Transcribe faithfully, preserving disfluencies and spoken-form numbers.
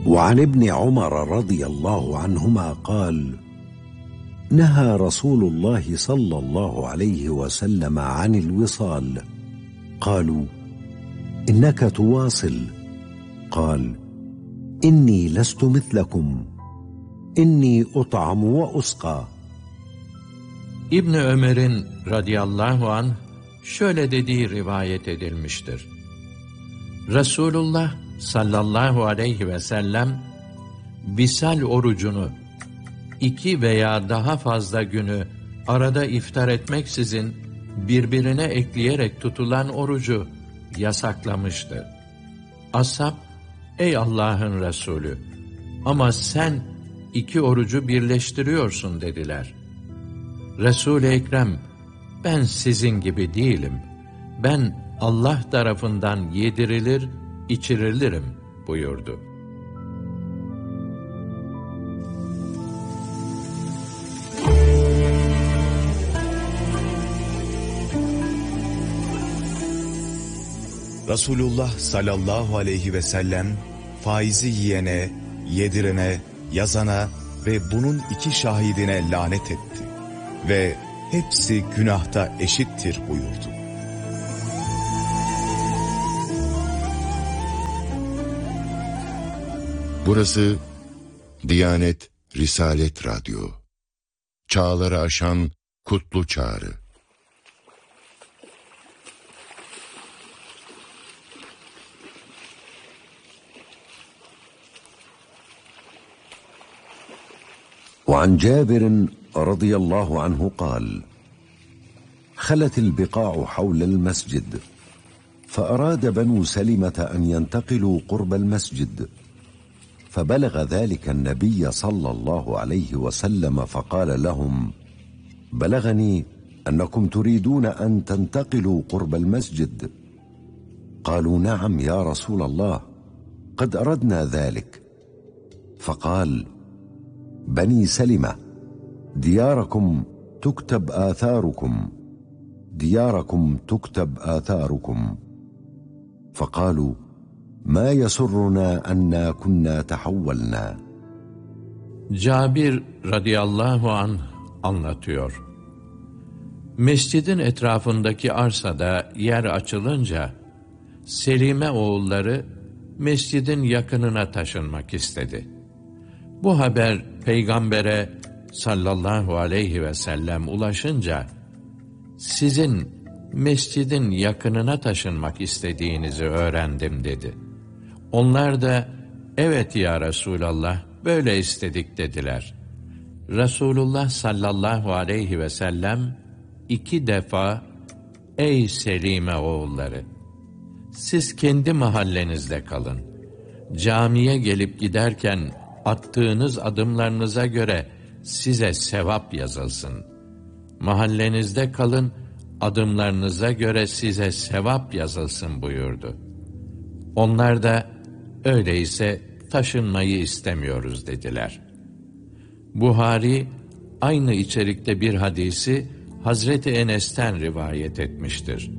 وعن ابن عمر رضي الله عنهما قال: نهى رسول الله صلى الله عليه وسلم عن الوصال. قالوا: إنك تواصل. قال: إني لست مثلكم، إني أطعم وأسقى. İbn Ömer'in radıyallahu anh şöyle dediği rivayet edilmiştir. Resulullah sallallahu aleyhi ve sellem visal orucunu iki veya daha fazla günü arada iftar etmeksizin birbirine ekleyerek tutulan orucu yasaklamıştı. Ashab, ey Allah'ın Resulü, ama sen iki orucu birleştiriyorsun dediler. Resul-i Ekrem, ben sizin gibi değilim. Ben Allah tarafından yedirilir, içirilirim buyurdu. Resulullah sallallahu aleyhi ve sellem faizi yiyene, yedirene, yazana ve bunun iki şahidine lanet etti ve hepsi günahta eşittir buyurdu. Burası Diyanet Risalet Radyo. Çağları aşan kutlu çağrı. وعن جابر رضي الله عنه قال: خلت البقاع حول المسجد، فأراد بنو سلمة أن ينتقلوا قرب المسجد، فبلغ ذلك النبي صلى الله عليه وسلم فقال لهم: بلغني أنكم تريدون أن تنتقلوا قرب المسجد. قالوا: نعم يا رسول الله، قد أردنا ذلك. فقال: بني سلمة، دياركم تكتب آثاركم، دياركم تكتب آثاركم. فقالوا: ما يسرنا أننا كنا تحولنا. Cabir radıyallahu anh anlatıyor. Mescidin etrafındaki arsada yer açılınca Selime oğulları mescidin yakınına taşınmak istedi. Bu haber Peygamber'e sallallahu aleyhi ve sellem ulaşınca, sizin mescidin yakınına taşınmak istediğinizi öğrendim dedi. Onlar da, evet ya Resulallah, böyle istedik dediler. Resulullah sallallahu aleyhi ve sellem iki defa, ey Selime oğulları, siz kendi mahallenizde kalın. Camiye gelip giderken attığınız adımlarınıza göre size sevap yazılsın. Mahallenizde kalın, adımlarınıza göre size sevap yazılsın buyurdu. Onlar da, öyleyse taşınmayı istemiyoruz dediler. Buhari, aynı içerikte bir hadisi Hazreti Enes'ten rivayet etmiştir.